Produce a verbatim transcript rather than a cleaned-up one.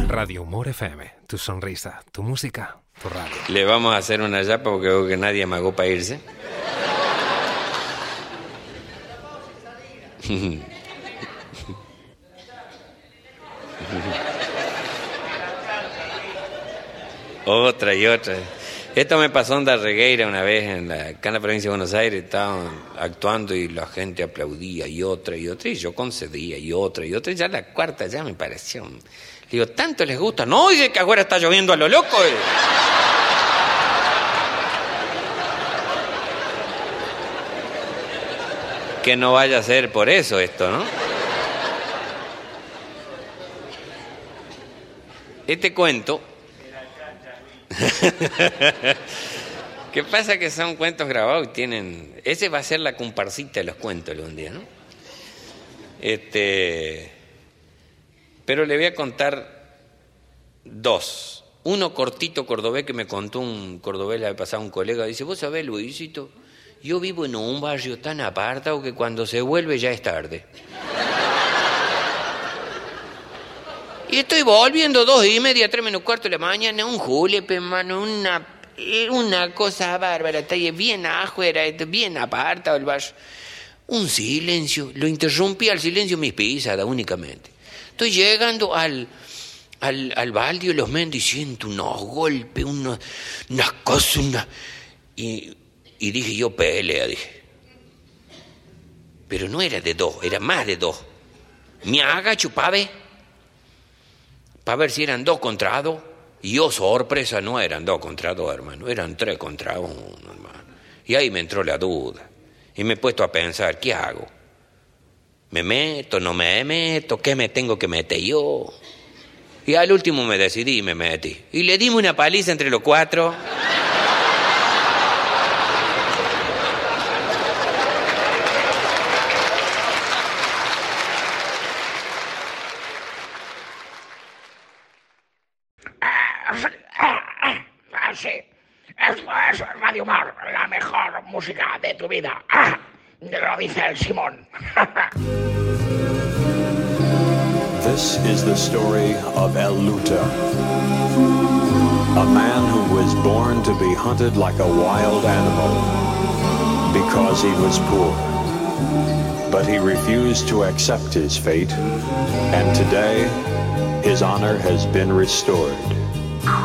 Radio Humor F M, tu sonrisa, tu música, tu radio. Le vamos a hacer una yapa porque veo que nadie amagó para irse. Otra y otra. Esto me pasó en Darregueira una vez, en la, acá en la provincia de Buenos Aires, estaban actuando y la gente aplaudía y otra y otra, y yo concedía y otra y otra, y ya la cuarta ya me pareció. Le digo, ¿tanto les gusta? No, oye, que ahora está lloviendo a lo loco. Eh. Que no vaya a ser por eso esto, ¿no? Este cuento... ¿Qué pasa? Que son cuentos grabados y tienen... Ese va a ser la comparsita de los cuentos algún día, ¿no? Este... Pero le voy a contar dos. Uno cortito cordobés que me contó un cordobés la vez pasada, un colega. Dice, vos sabés, Luisito, yo vivo en un barrio tan apartado que cuando se vuelve ya es tarde. Y estoy volviendo dos y media, tres menos cuarto de la mañana, un julepe, hermano, una, una cosa bárbara, está ahí bien afuera, bien apartado el barrio. Un silencio, lo interrumpí al silencio mis pisadas únicamente. Estoy llegando al, al, al baldio de los mendigos y siento unos golpes, unos, unas cosas, una... Y, y dije yo, pelea, dije. Pero no era de dos, era más de dos. Me agacho, pave, para ver si eran dos contra dos. Y oh, sorpresa, no eran dos contra dos, hermano. Eran tres contra uno, hermano. Y ahí me entró la duda. Y me he puesto a pensar, ¿qué hago? ¿Me meto, no me meto? ¿Qué me tengo que meter yo? Y al último me decidí y me metí. Y le dimos una paliza entre los cuatro. Sí, esto es Radio Humor, la mejor música de tu vida. Ah, lo dice el Simón. This is the story of El Luta, a man who was born to be hunted like a wild animal because he was poor. But he refused to accept his fate, and today his honor has been restored.